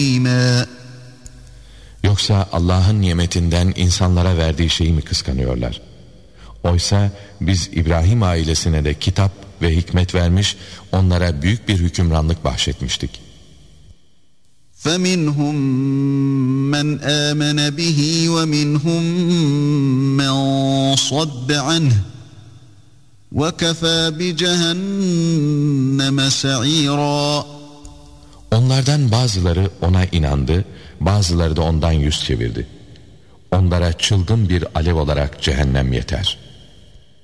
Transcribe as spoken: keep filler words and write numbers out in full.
Yoksa Allah'ın nimetinden insanlara verdiği şeyi mi kıskanıyorlar? Oysa biz İbrahim ailesine de kitap ve hikmet vermiş, onlara büyük bir hükümranlık bahşetmiştik. فَمِنْهُمْ مَنْ آمَنَ بِهِ وَمِنْهُمْ مَنْ صَدَّ عَنْهُ وَكَفَى بِجَهَنَّمَ سَعِيرًا. Onlardan bazıları ona inandı, bazıları da ondan yüz çevirdi. Onlara çılgın bir alev olarak cehennem yeter.